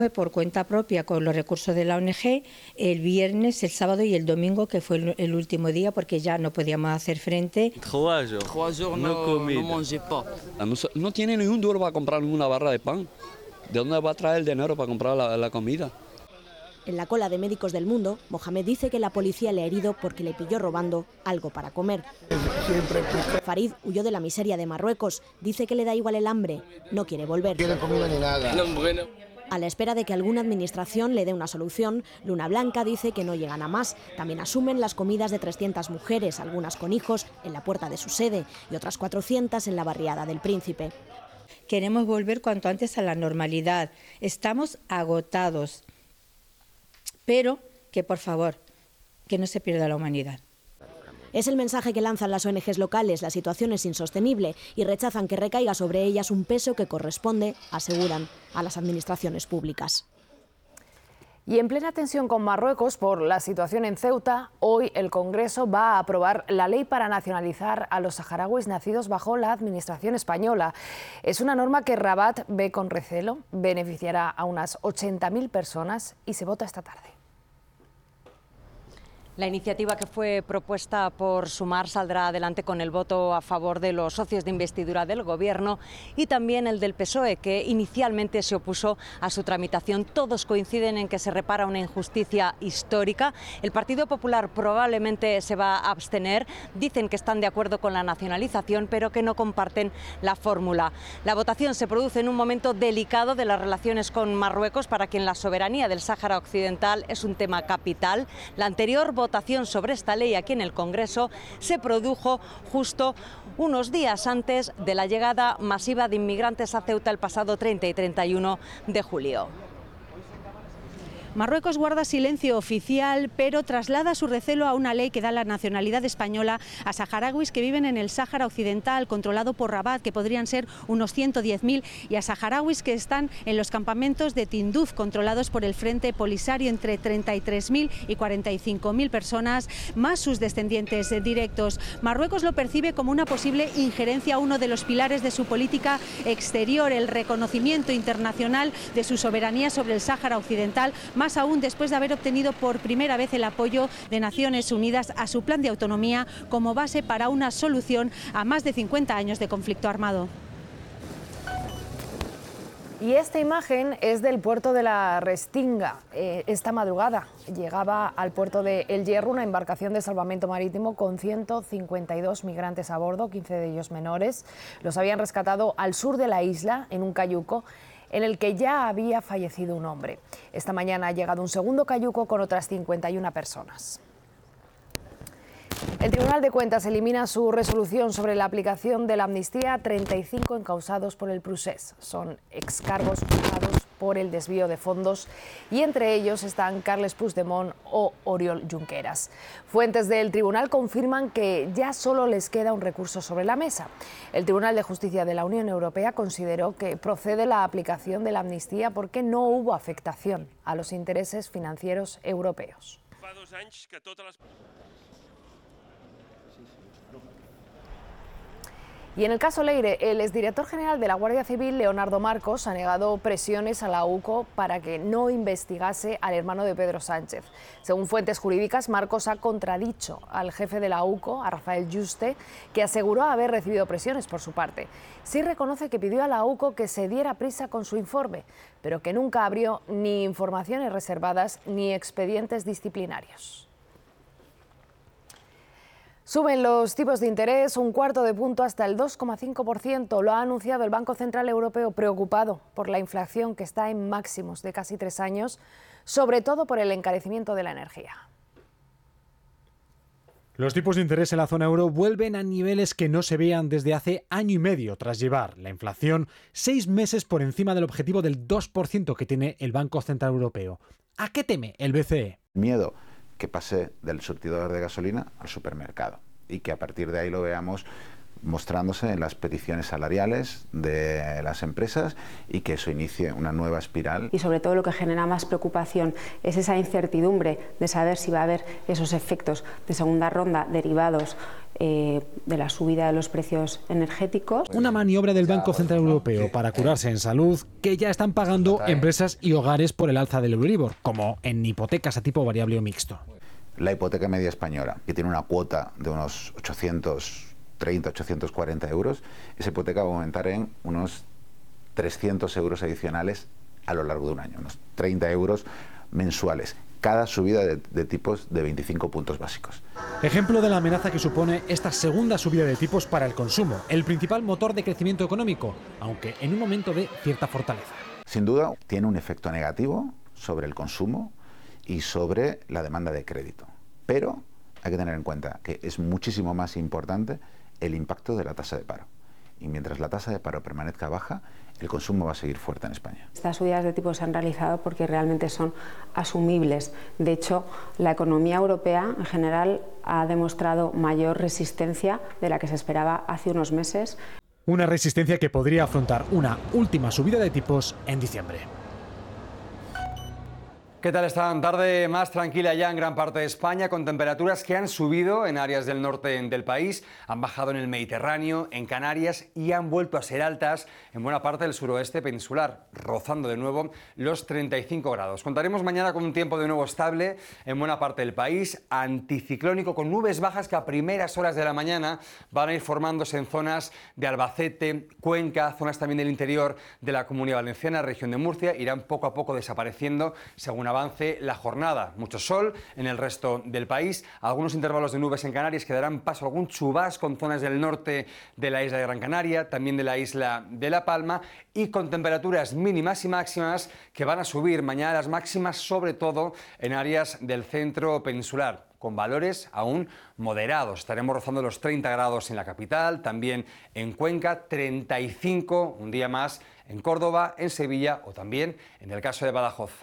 Por cuenta propia, con los recursos de la ONG, el viernes, el sábado y el domingo, que fue el último día, porque ya no podíamos hacer frente. 3 jours no tiene ni un duro para comprar una barra de pan. ¿De dónde va a traer el dinero para comprar la comida? En la cola de Médicos del Mundo, Mohamed dice que la policía le ha herido porque le pilló robando algo para comer. Farid huyó de la miseria de Marruecos. Dice que le da igual el hambre, no quiere volver. No tiene comida ni nada. A la espera de que alguna administración le dé una solución, Luna Blanca dice que no llegan a más. También asumen las comidas de 300 mujeres, algunas con hijos, en la puerta de su sede y otras 400 en la barriada del Príncipe. Queremos volver cuanto antes a la normalidad. Estamos agotados. Pero que, por favor, que no se pierda la humanidad. Es el mensaje que lanzan las ONGs locales. La situación es insostenible y rechazan que recaiga sobre ellas un peso que corresponde, aseguran, a las administraciones públicas. Y en plena tensión con Marruecos por la situación en Ceuta, hoy el Congreso va a aprobar la ley para nacionalizar a los saharauis nacidos bajo la administración española. Es una norma que Rabat ve con recelo, beneficiará a unas 80.000 personas y se vota esta tarde. La iniciativa que fue propuesta por Sumar saldrá adelante con el voto a favor de los socios de investidura del Gobierno y también el del PSOE, que inicialmente se opuso a su tramitación. Todos coinciden en que se repara una injusticia histórica. El Partido Popular probablemente se va a abstener. Dicen que están de acuerdo con la nacionalización, pero que no comparten la fórmula. La votación se produce en un momento delicado de las relaciones con Marruecos, para quien la soberanía del Sáhara Occidental es un tema capital. La anterior votación sobre esta ley aquí en el Congreso se produjo justo unos días antes de la llegada masiva de inmigrantes a Ceuta el pasado 30 y 31 de julio. Marruecos guarda silencio oficial, pero traslada su recelo a una ley que da la nacionalidad española a saharauis que viven en el Sáhara Occidental, controlado por Rabat, que podrían ser unos 110.000, y a saharauis que están en los campamentos de Tinduf, controlados por el Frente Polisario, entre 33.000 y 45.000 personas, más sus descendientes directos. Marruecos lo percibe como una posible injerencia a uno de los pilares de su política exterior, el reconocimiento internacional de su soberanía sobre el Sáhara Occidental, más aún después de haber obtenido por primera vez el apoyo de Naciones Unidas a su plan de autonomía como base para una solución a más de 50 años de conflicto armado. Y esta imagen es del puerto de la Restinga. Esta madrugada llegaba al puerto de El Hierro una embarcación de salvamento marítimo con 152 migrantes a bordo, 15 de ellos menores. Los habían rescatado al sur de la isla, en un cayuco en el que ya había fallecido un hombre. Esta mañana ha llegado un segundo cayuco con otras 51 personas. El Tribunal de Cuentas elimina su resolución sobre la aplicación de la amnistía a 35 encausados por el procés. Son excargos juzgados por el desvío de fondos y entre ellos están Carles Puigdemont o Oriol Junqueras. Fuentes del tribunal confirman que ya solo les queda un recurso sobre la mesa. El Tribunal de Justicia de la Unión Europea consideró que procede la aplicación de la amnistía porque no hubo afectación a los intereses financieros europeos. Y en el caso Leire, el exdirector general de la Guardia Civil, Leonardo Marcos, ha negado presiones a la UCO para que no investigase al hermano de Pedro Sánchez. Según fuentes jurídicas, Marcos ha contradicho al jefe de la UCO, a Rafael Juste, que aseguró haber recibido presiones por su parte. Sí reconoce que pidió a la UCO que se diera prisa con su informe, pero que nunca abrió ni informaciones reservadas ni expedientes disciplinarios. Suben los tipos de interés un cuarto de punto hasta el 2,5%. Lo ha anunciado el Banco Central Europeo, preocupado por la inflación que está en máximos de casi 3 años, sobre todo por el encarecimiento de la energía. Los tipos de interés en la zona euro vuelven a niveles que no se veían desde hace año y medio, tras llevar la inflación 6 meses por encima del objetivo del 2% que tiene el Banco Central Europeo. ¿A qué teme el BCE? Miedo que pase del surtidor de gasolina al supermercado y que a partir de ahí lo veamos mostrándose en las peticiones salariales de las empresas y que eso inicie una nueva espiral. Y sobre todo lo que genera más preocupación es esa incertidumbre de saber si va a haber esos efectos de segunda ronda derivados de la subida de los precios energéticos. Una maniobra del Banco Central Europeo para curarse en salud que ya están pagando empresas y hogares por el alza del Euribor, como en hipotecas a tipo variable o mixto. La hipoteca media española, que tiene una cuota de unos 830, 840 euros, esa hipoteca va a aumentar en unos 300 euros adicionales a lo largo de un año, unos 30 euros mensuales. Cada subida de tipos de 25 puntos básicos. Ejemplo de la amenaza que supone esta segunda subida de tipos para el consumo, el principal motor de crecimiento económico, aunque en un momento de cierta fortaleza. Sin duda, tiene un efecto negativo sobre el consumo y sobre la demanda de crédito. Pero hay que tener en cuenta que es muchísimo más importante el impacto de la tasa de paro. Y mientras la tasa de paro permanezca baja, el consumo va a seguir fuerte en España. Estas subidas de tipos se han realizado porque realmente son asumibles. De hecho, la economía europea en general ha demostrado mayor resistencia de la que se esperaba hace unos meses. Una resistencia que podría afrontar una última subida de tipos en diciembre. ¿Qué tal esta tarde? Más tranquila ya en gran parte de España, con temperaturas que han subido en áreas del norte del país, han bajado en el Mediterráneo, en Canarias y han vuelto a ser altas en buena parte del suroeste peninsular, rozando de nuevo los 35 grados. Contaremos mañana con un tiempo de nuevo estable en buena parte del país, anticiclónico, con nubes bajas que a primeras horas de la mañana van a ir formándose en zonas de Albacete, Cuenca, zonas también del interior de la Comunidad Valenciana, región de Murcia, irán poco a poco desapareciendo según avance la jornada. Mucho sol en el resto del país, algunos intervalos de nubes en Canarias que darán paso a algún chubasco con zonas del norte de la isla de Gran Canaria, también de la isla de La Palma, y con temperaturas mínimas y máximas que van a subir mañana las máximas, sobre todo en áreas del centro peninsular, con valores aún moderados. Estaremos rozando los 30 grados en la capital, también en Cuenca, 35 un día más en Córdoba, en Sevilla o también en el caso de Badajoz.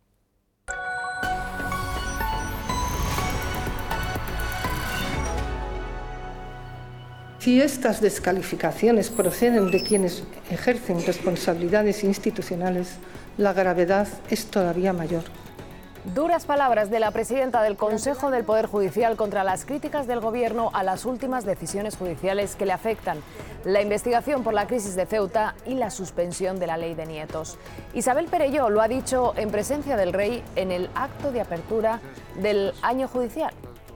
Si estas descalificaciones proceden de quienes ejercen responsabilidades institucionales, la gravedad es todavía mayor. Duras palabras de la presidenta del Consejo del Poder Judicial contra las críticas del Gobierno a las últimas decisiones judiciales que le afectan, la investigación por la crisis de Ceuta y la suspensión de la ley de nietos. Isabel Perelló lo ha dicho en presencia del Rey en el acto de apertura del año judicial.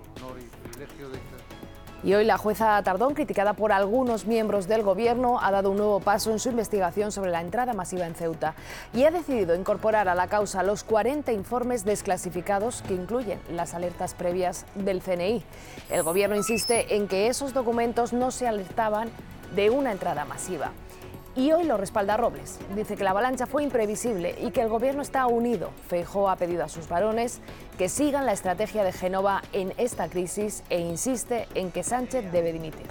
Y hoy la jueza Tardón, criticada por algunos miembros del Gobierno, ha dado un nuevo paso en su investigación sobre la entrada masiva en Ceuta y ha decidido incorporar a la causa los 40 informes desclasificados que incluyen las alertas previas del CNI. El Gobierno insiste en que esos documentos no se alertaban de una entrada masiva. Y hoy lo respalda Robles. Dice que la avalancha fue imprevisible y que el Gobierno está unido. Feijóo ha pedido a sus varones que sigan la estrategia de Génova en esta crisis e insiste en que Sánchez debe dimitir.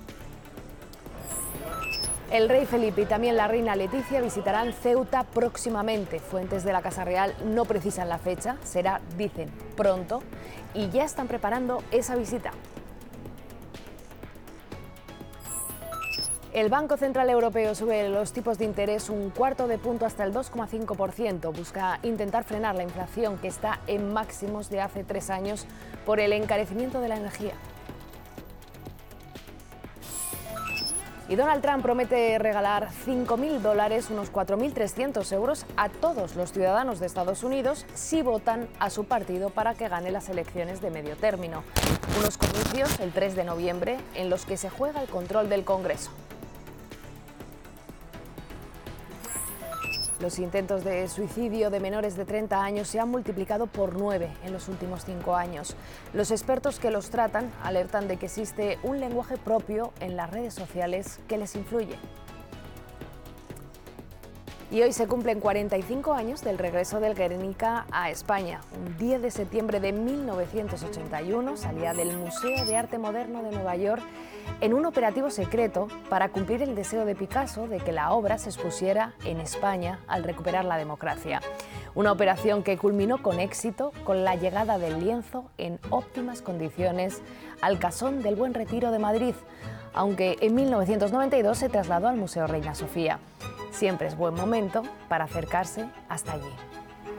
El rey Felipe y también la reina Leticia visitarán Ceuta próximamente. Fuentes de la Casa Real no precisan la fecha, será, dicen, pronto, y ya están preparando esa visita. El Banco Central Europeo sube los tipos de interés un cuarto de punto hasta el 2,5%. Busca intentar frenar la inflación que está en máximos de hace 3 años por el encarecimiento de la energía. Y Donald Trump promete regalar $5.000, unos 4.300 euros, a todos los ciudadanos de Estados Unidos si votan a su partido para que gane las elecciones de medio término. Unos comicios el 3 de noviembre en los que se juega el control del Congreso. Los intentos de suicidio de menores de 30 años se han multiplicado por 9 en los últimos 5 años. Los expertos que los tratan alertan de que existe un lenguaje propio en las redes sociales que les influye. Y hoy se cumplen 45 años del regreso del Guernica a España. Un 10 de septiembre de 1981 salía del Museo de Arte Moderno de Nueva York en un operativo secreto para cumplir el deseo de Picasso de que la obra se expusiera en España al recuperar la democracia. Una operación que culminó con éxito con la llegada del lienzo en óptimas condiciones al Casón del Buen Retiro de Madrid, aunque en 1992 se trasladó al Museo Reina Sofía. Siempre es buen momento para acercarse hasta allí.